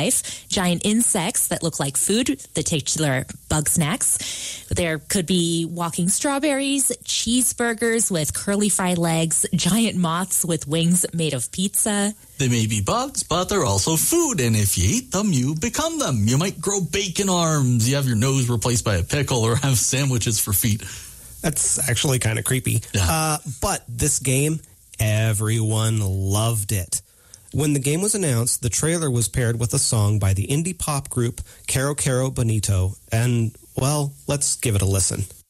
life. Giant insects that look like food, the titular bug snacks. There could be walking strawberries, cheeseburgers with curly fry legs, giant moths with wings made of pizza. They may be bugs, but they're also food, and if you eat them, you become them. You might grow bacon arms, you have your nose replaced by a pickle, or have sandwiches for feet. That's actually kind of creepy. Yeah. But this game, everyone loved it. When the game was announced, the trailer was paired with a song by the indie pop group Caro Caro Bonito, and, well, let's give it a listen.